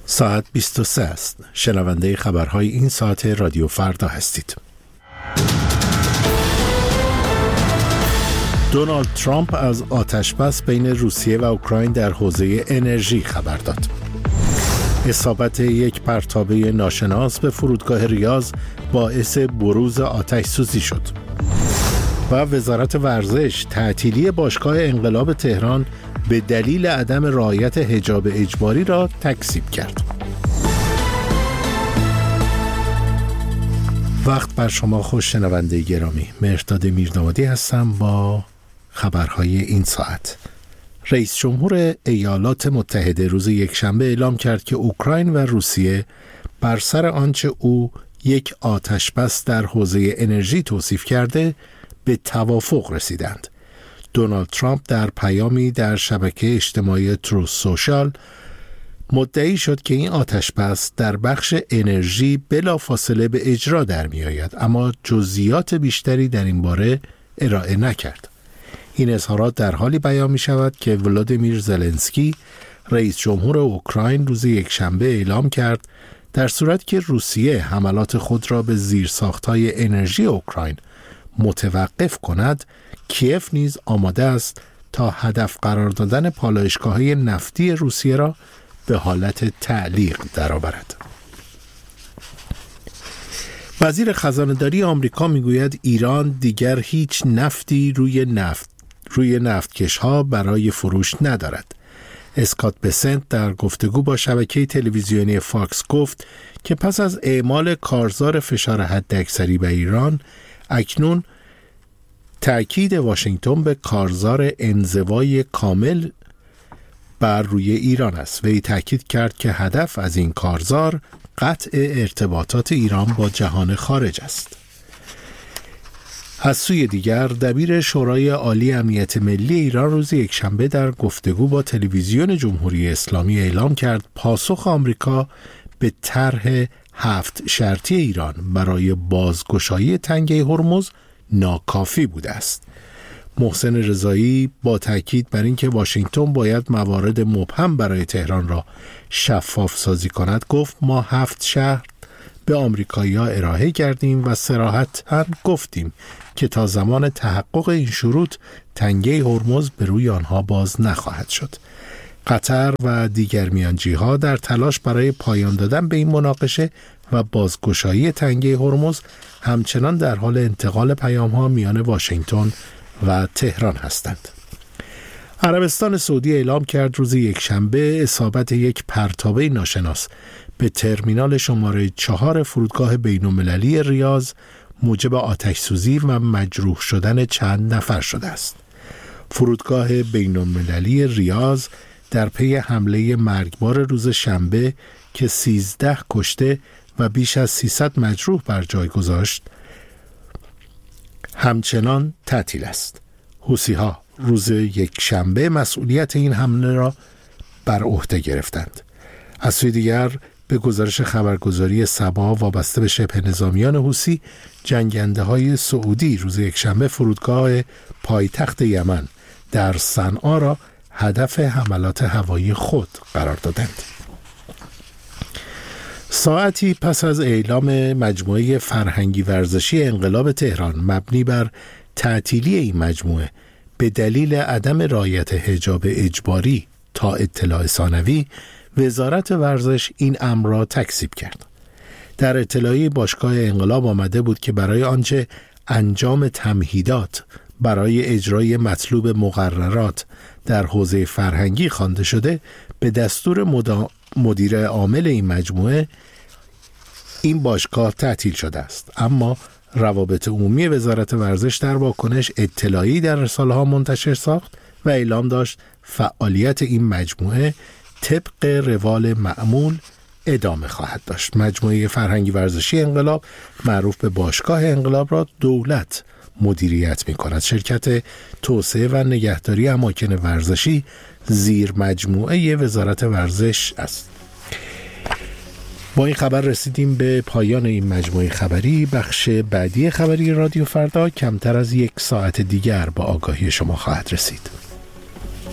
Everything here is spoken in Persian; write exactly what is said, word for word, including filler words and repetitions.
ساعت بیست و سه است. شنونده خبرهای این ساعت رادیو فردا هستید. دونالد ترامپ از آتش‌بس بین روسیه و اوکراین در حوزه انرژی خبر داد. اصابت یک پرتابه ناشناس به فرودگاه ریاض باعث بروز آتش سوزی شد. و وزارت ورزش تعطیلی باشگاه انقلاب تهران به دلیل عدم رعایت حجاب اجباری را تکذیب کرد. وقت بر شما خوش شنونده گرامی. مهرداد میردامادی هستم با خبرهای این ساعت. رئیس جمهور ایالات متحده روز یکشنبه اعلام کرد که اوکراین و روسیه بر سر آنچه او یک آتش‌بس در حوزه انرژی توصیف کرده به توافق رسیدند. دونالد ترامپ در پیامی در شبکه اجتماعی تروث سوشال مدعی شد که این آتش‌بس در بخش انرژی بلافاصله به اجرا در می آید، اما جزئیات بیشتری در این باره ارائه نکرد. این اظهارات در حالی بیان می شود که ولادیمیر زلنسکی رئیس جمهور اوکراین روز یکشنبه اعلام کرد در صورت که روسیه حملات خود را به زیرساخت‌های انرژی اوکراین متوقف کند، کیف نیز آماده است تا هدف قرار دادن پالایشگاه‌های نفتی روسیه را به حالت تعلیق درآورد. وزیر خزانه‌داری آمریکا میگوید ایران دیگر هیچ نفتی روی نفت روی نفتکش‌ها برای فروش ندارد. اسکات بسنت در گفتگو با شبکه تلویزیونی فاکس گفت که پس از اعمال کارزار فشار حداکثری به ایران، اکنون تأکید واشنگتن به کارزار انزوای کامل بر روی ایران است. وی تأکید کرد که هدف از این کارزار قطع ارتباطات ایران با جهان خارج است. از سوی دیگر دبیر شورای عالی امنیت ملی ایران روز یکشنبه در گفتگو با تلویزیون جمهوری اسلامی اعلام کرد پاسخ آمریکا به طرح هفت شرطی ایران برای بازگشایی تنگه هرمز ناکافی بوده است. محسن رضایی با تاکید بر اینکه واشنگتن باید موارد مبهم برای تهران را شفاف سازی کند گفت ما هفت شرط به آمریکایی‌ها ارائه کردیم و صراحتاً گفتیم که تا زمان تحقق این شروط تنگه هرمز به روی آنها باز نخواهد شد. قطر و دیگر میانجی‌ها در تلاش برای پایان دادن به این مناقشه و بازگشایی تنگه هرمز همچنان در حال انتقال پیام‌ها میان واشنگتن و تهران هستند. عربستان سعودی اعلام کرد روز یکشنبه اصابت یک پرتابه ناشناس به ترمینال شماره چهار فرودگاه بین‌المللی ریاض موجب آتش سوزی و مجروح شدن چند نفر شده است. فرودگاه بین‌المللی ریاض در پی حمله مرگبار روز شنبه که سیزده کشته و بیش از سیصد مجروح بر جای گذاشت همچنان تعطیل است. حوثی‌ها روز یکشنبه مسئولیت این حمله را بر عهده گرفتند. از سوی دیگر به گزارش خبرگزاری سبا وابسته به شبه نظامیان حوثی، جنگنده‌های سعودی روز یکشنبه فرودگاه پایتخت یمن در صنعا را هدف حملات هوایی خود قرار دادند. ساعتی پس از اعلام مجموعه فرهنگی ورزشی انقلاب تهران مبنی بر تعطیلی این مجموعه به دلیل عدم رعایت حجاب اجباری تا اطلاع ثانوی، وزارت ورزش این امر را تکذیب کرد. در اطلاعیه باشگاه انقلاب آمده بود که برای آنچه انجام تمهیدات برای اجرای مطلوب مقررات در حوزه فرهنگی خوانده شده، به دستور مدا... مدیر عامل این مجموعه این باشگاه تعطیل شده است. اما روابط عمومی وزارت ورزش در واکنش اطلاعی در رساله‌ها منتشر ساخت و اعلام داشت فعالیت این مجموعه طبق روال معمول ادامه خواهد داشت. مجموعه فرهنگی ورزشی انقلاب معروف به باشگاه انقلاب را دولت مدیریت می کند. شرکت توسعه و نگهداری اماکن ورزشی زیر مجموعه وزارت ورزش است. با این خبر رسیدیم به پایان این مجموعه خبری. بخش بعدی خبری رادیو فردا کمتر از یک ساعت دیگر با آگاهی شما خواهد رسید.